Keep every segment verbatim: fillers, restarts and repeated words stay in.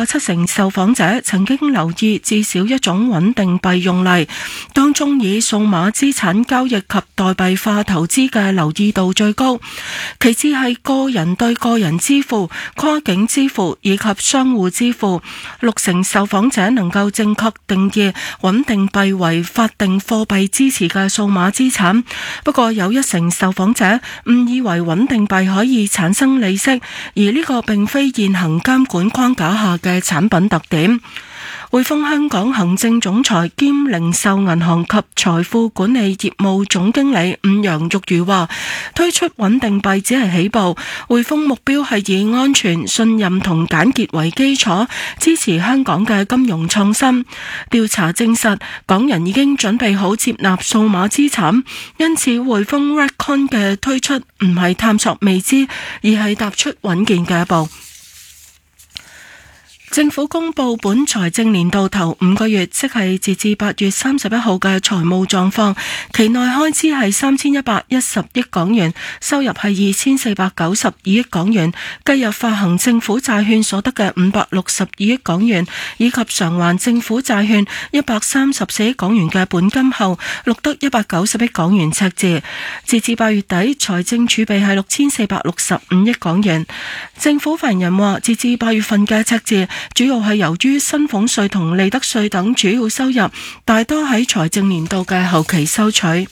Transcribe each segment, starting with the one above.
過七成受訪者曾經留意至少一種穩定幣用例，當中以數碼資產交易及代幣化投資嘅留意度最高，其次係個人對個人支付、跨境支付以及商戶支付。六成受訪者能夠正確定義穩定幣為法定貨幣支持嘅數碼資產，不過有一成受訪者誤以為穩定幣可以產生利息，而呢個並非現行監管框架下嘅產品特點。匯豐香港行政總裁兼零售銀行及財富管理業務總經理伍楊玉如話，推出穩定幣只係起步，匯豐目標係以安全、信任同簡潔為基礎，支持香港嘅金融創新。調查證實，港人已經準備好接納數碼資產，因此匯豐 Redcoin 嘅推出唔係探索未知，而係踏出穩健嘅一步。政府公布本財政年度頭五個月，即係截至八月三十一號嘅財務狀況，期內開支係三千一百一十億港元，收入係二千四百九十二億港元，計入發行政府債券所得嘅五百六十二億港元，以及償還政府債券一百三十四億港元嘅本金後，錄得一百九十億港元赤字。截至八月底，財政儲備係六千四百六十五億港元。政府發言人話，截至八月份嘅赤字主要係由於薪俸稅同利得稅等主要收入大多喺財政年度嘅後期收取。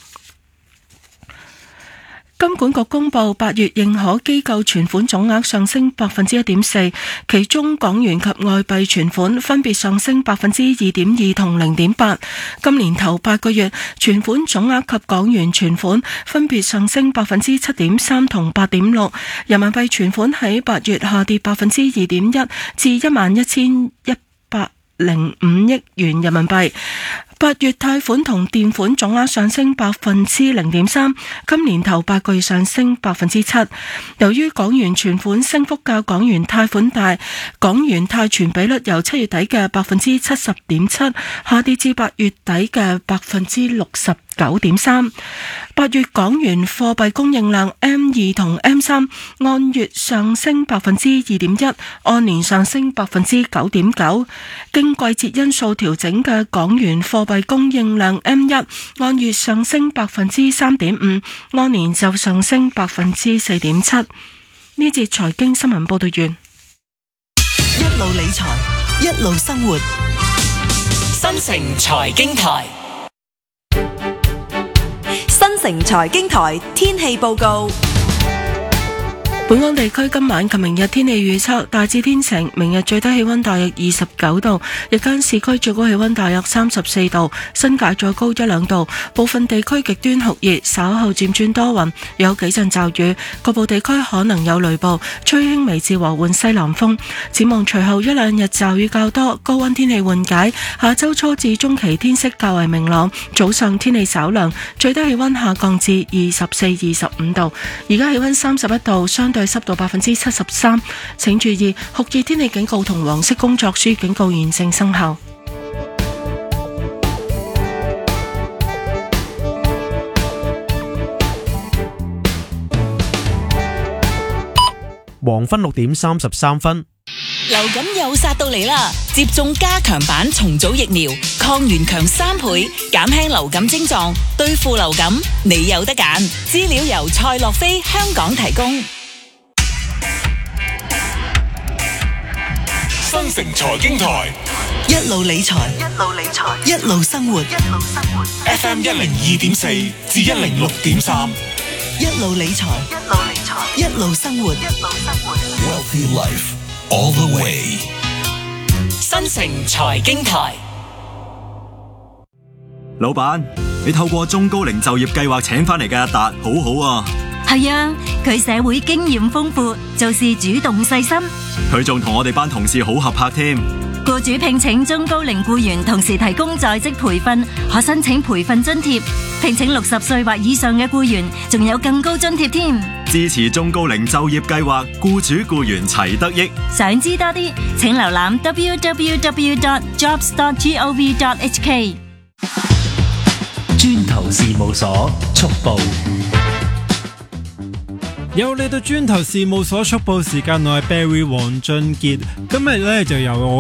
金管局公布八月認可機構存款總額上升百分之一點四，其中港元及外幣存款分別上升百分之二點二同零點八。今年頭八個月存款總額及港元存款分別上升百分之七點三同八點六。人民幣存款喺八月下跌百分之二點一至一萬一千一百零五億元人民幣。八月貸款同墊款總額上升百分之零點三，今年頭八個月上升百分之七。由於港元存款升幅較港元貸款大，港元貸存比率由七月底嘅百分之七十點七下跌至八月底嘅百分之六十九點三。八月港元貨幣供應量 M 二 同 M 三 按月上升百分之二點一，按年上升百分之九點九。經季節因素調整嘅港元貨幣供應量 M 一 按月上升百分之三點五，按年就上升百分之四點七。呢節財經新聞報道完。 一路理財，一路生活，新城財經台。新城財經台天氣報告。 本港地區今晚及明日天氣預測大致天晴，明日最低氣溫大約二十九度，日間市區最高氣溫大約三十四度，新界再高一兩度。部分地區極端酷熱，稍後漸轉多雲，有幾陣驟雨，局部地區可能有雷暴，吹輕微至和緩西南風。展望隨後一兩日驟雨較多，高溫天氣緩解。下周初至中期天色較為明朗，早上天氣稍涼，最低氣溫下降至二十四、二十五度。而家氣溫三十一度，相對濕度百分之七十三，請注意酷熱天氣警告同黃色工作暑警告現正生效。 黃昏六點三十三分。 流感又殺到嚟啦！接種加強版重組疫苗，抗原強三倍，減輕流感症狀，對付流感你有得揀。資料由蔡樂飛香港提供。 新城財經台， 一路理財，一路理財，一路生活，一路生活。 F M 一零二點四至一零六點三， 一路理財，一路理財，一路生活，一路生活。 Wealthy life all the way。 新城財經台， 老闆，你透過中高齡就業計劃請翻嚟嘅阿達，好好啊。 係啊，佢社會經驗豐富，做事主動細心。 佢仲同我哋班同事好合拍添。 僱主聘請中高齡僱員，同時提供在職培訓，可申請培訓津貼。聘請六十歲或以上嘅僱員，仲有更高津貼添。 支持中高齡就業計劃，僱主僱員齊得益。 想知多啲，請瀏覽 double-u double-u double-u dot jobs dot gov dot h k。 磚頭事務所速報。 又嚟到磚頭事務所速報時間，我係 Barry 黃俊傑，今日咧就由我